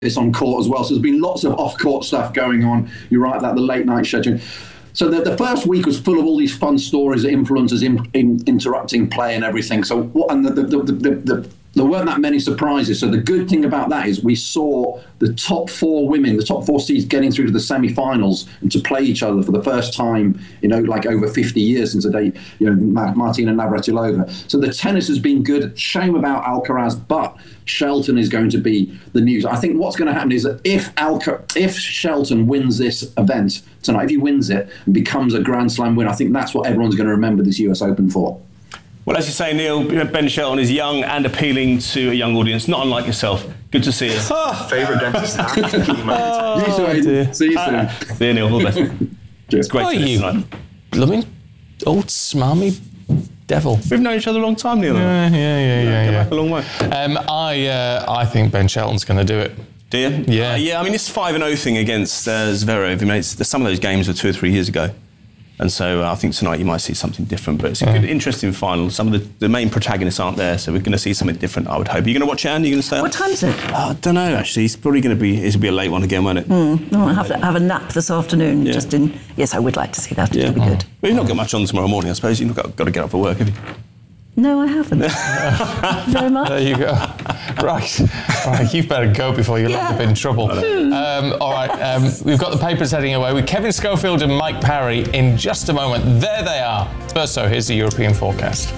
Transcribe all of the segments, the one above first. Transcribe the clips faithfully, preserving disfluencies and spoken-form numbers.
this on court as well. So there's been lots of off-court stuff going on. You're right, that the late-night schedule. So the, the first week was full of all these fun stories, influencers in, in, interrupting play and everything. So what, and the the, the, the, the there weren't that many surprises. So the good thing about that is we saw the top four women, the top four seeds getting through to the semi-finals and to play each other for the first time, you know, like over fifty years since the day, you know, Martina Navratilova. So the tennis has been good. Shame about Alcaraz, but Shelton is going to be the news. I think what's going to happen is that if Alca- if Shelton wins this event tonight, if he wins it and becomes a Grand Slam winner, I think that's what everyone's going to remember this U S Open for. Well, as you say, Neil, Ben Shelton is young and appealing to a young audience, not unlike yourself. Good to see you. Oh, favourite dentist. oh, you soon. Dear. See you soon. Uh, see you, Neil. All the best. It's great oh, to see you tonight. Blooming old smarmy devil. We've known each other a long time, Neil. Yeah, yeah, yeah, yeah. yeah, Go yeah. back a long way. Um, I, uh, I think Ben Shelton's going to do it. Do you? Yeah. Uh, yeah, I mean, this five and oh thing against uh, Zverev, I mean, it's, some of those games were two or three years ago. And so uh, I think tonight you might see something different, but it's a yeah. good, interesting final. Some of the, the main protagonists aren't there, so we're going to see something different, I would hope. Are you going to watch it, Anne? Are you going to stay up? What time is it? Uh, I don't know, actually. It's probably going to be, it'll be a late one again, won't it? Mm. No, I'll have to have a nap this afternoon. Yeah. Just in. Yes, I would like to see that. Yeah. It'll be good. Well, you've not got much on tomorrow morning, I suppose. You've not got, got to get up for work, have you? No, I haven't. Very much. There you go. Right. All right, you've better go before you Yeah. end up in trouble. Um, all right, um, we've got the papers heading away with Kevin Schofield and Mike Parry in just a moment. There they are. First, so here's the European forecast.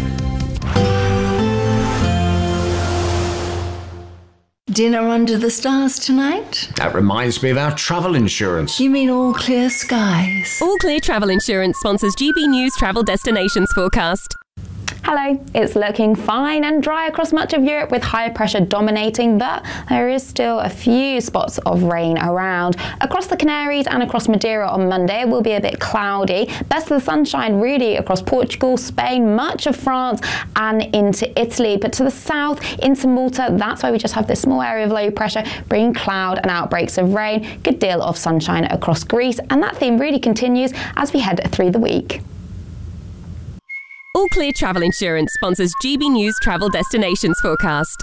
Dinner under the stars tonight? That reminds me of our travel insurance. You mean all clear skies? All Clear Travel Insurance sponsors G B News Travel Destinations forecast. Hello, it's looking fine and dry across much of Europe with high pressure dominating, but there is still a few spots of rain around. Across the Canaries and across Madeira on Monday, it will be a bit cloudy. Best of the sunshine really across Portugal, Spain, much of France and into Italy. But to the south, into Malta, that's why we just have this small area of low pressure, bringing cloud and outbreaks of rain. Good deal of sunshine across Greece, and that theme really continues as we head through the week. All Clear Travel Insurance sponsors G B News Travel Destinations forecast.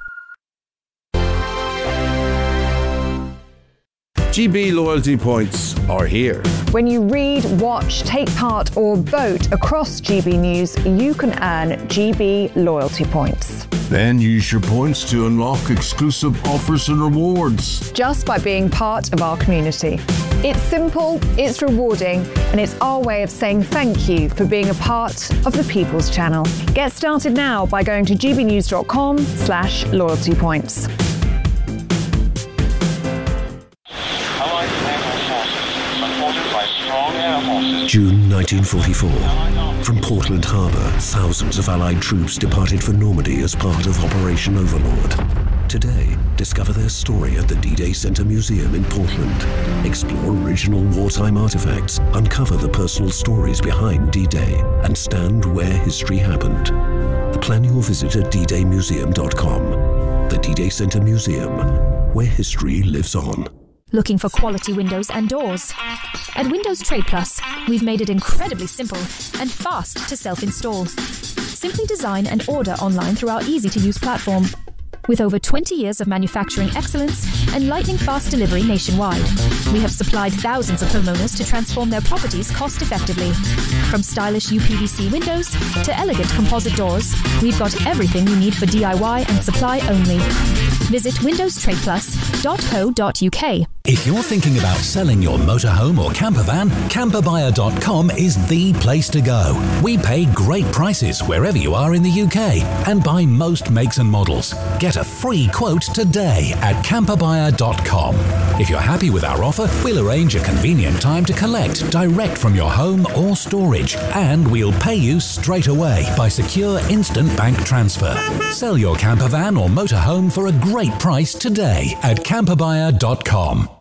G B loyalty points are here. When you read, watch, take part or vote across G B News, you can earn G B loyalty points. Then use your points to unlock exclusive offers and rewards. Just by being part of our community. It's simple, it's rewarding, and it's our way of saying thank you for being a part of the People's Channel. Get started now by going to gbnews.com slash loyalty points. June nineteen forty-four. From Portland Harbour, thousands of Allied troops departed for Normandy as part of Operation Overlord. Today, discover their story at the D-Day Center Museum in Portland. Explore original wartime artifacts, uncover the personal stories behind D-Day, and stand where history happened. Plan your visit at d day museum dot com. The D-Day Center Museum, where history lives on. Looking for quality windows and doors? At Windows Trade Plus, we've made it incredibly simple and fast to self-install. Simply design and order online through our easy-to-use platform. With over twenty years of manufacturing excellence and lightning-fast delivery nationwide, we have supplied thousands of homeowners to transform their properties cost-effectively. From stylish U P V C windows to elegant composite doors, we've got everything you need for D I Y and supply only. Visit windows trade plus dot co dot u k. If you're thinking about selling your motorhome or camper van, camper buyer dot com is the place to go. We pay great prices wherever you are in the U K and buy most makes and models. Get a free quote today at camper buyer dot com. If you're happy with our offer, we'll arrange a convenient time to collect direct from your home or storage, and we'll pay you straight away by secure instant bank transfer. Sell your camper van or motorhome for a great price today at camper buyer dot com.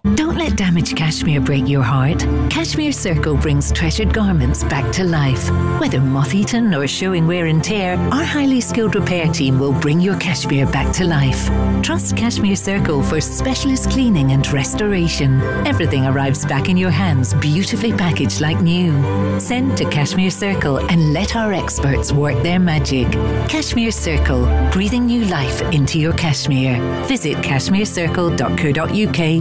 Don't let damaged cashmere break your heart. Cashmere Circle brings treasured garments back to life. Whether moth-eaten or showing wear and tear, our highly skilled repair team will bring your cashmere back to life. Trust Cashmere Circle for specialist cleaning and restoration. Everything arrives back in your hands, beautifully packaged like new. Send to Cashmere Circle and let our experts work their magic. Cashmere Circle, breathing new life into your cashmere. Visit cashmere circle dot co dot uk